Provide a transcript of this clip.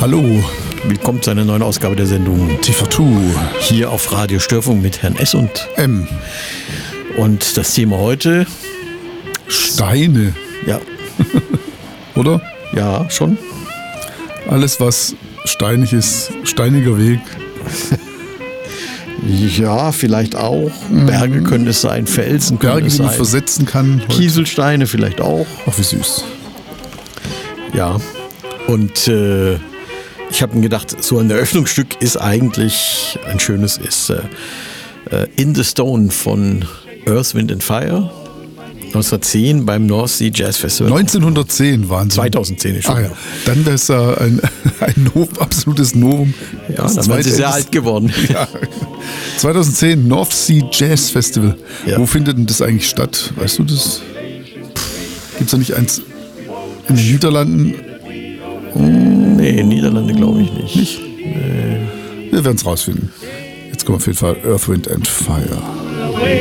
Hallo, Willkommen zu einer neuen Ausgabe der Sendung TV2 hier auf Radio Störfunk mit Herrn S. und M. Und das Thema heute, Steine, ja, oder? ja, schon. Alles, was steinig ist, steiniger Weg. Ja, vielleicht auch. Berge können es sein, Felsen können Berge, es die man sein. versetzen kann. Kieselsteine vielleicht auch. Ach, wie süß. Ja, und ich habe mir gedacht, so ein Eröffnungsstück ist eigentlich ein schönes, ist In the Stone von Earth, Wind and Fire. 1910 beim North Sea Jazz Festival. 1910 waren sie. 2010 ist schon. Ach ja, dann wäre es ja ein absolutes Novum. Ja, dann sind sie sehr alt geworden. Ja. 2010 North Sea Jazz Festival. Ja. Wo findet denn das eigentlich statt? Weißt du das? Gibt es da nicht eins in den Niederlanden? Nee, in Niederlande glaube ich nicht. Nicht? Wir werden es rausfinden. Jetzt kommt auf jeden Fall Earth, Wind and Fire.